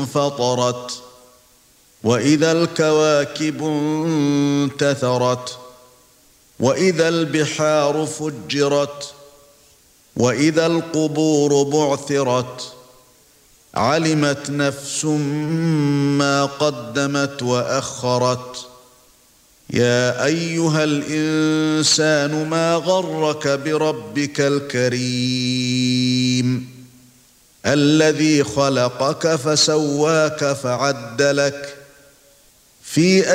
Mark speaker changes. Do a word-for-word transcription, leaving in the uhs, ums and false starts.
Speaker 1: انفطرت وإذا الكواكب انتثرت وإذا البحار فجرت وإذا القبور بعثرت علمت نفس ما قدمت وأخرت يا أيها الإنسان ما غرك بربك الكريم الذي خلقك فسواك فعدلك في